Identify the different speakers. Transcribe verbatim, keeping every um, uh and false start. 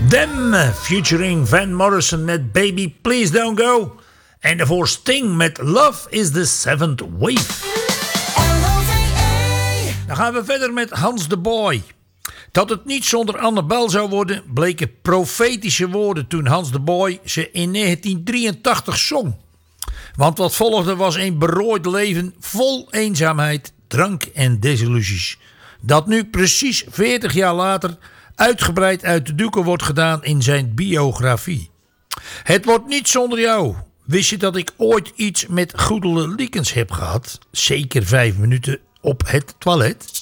Speaker 1: Them featuring Van Morrison met Baby Please Don't Go. En daarvoor Sting met Love is the Seventh Wave. Dan gaan we verder met Hans de Boy. Dat het niet zonder Annabel zou worden, bleken profetische woorden toen Hans de Boy ze in negentien drieëntachtig zong. Want wat volgde was een berooid leven vol eenzaamheid, drank en desillusies. Dat nu precies veertig jaar later uitgebreid uit de doeken wordt gedaan in zijn biografie. Het wordt niet zonder jou. Wist je dat ik ooit iets met Goedele Liekens heb gehad? Zeker vijf minuten op het toilet.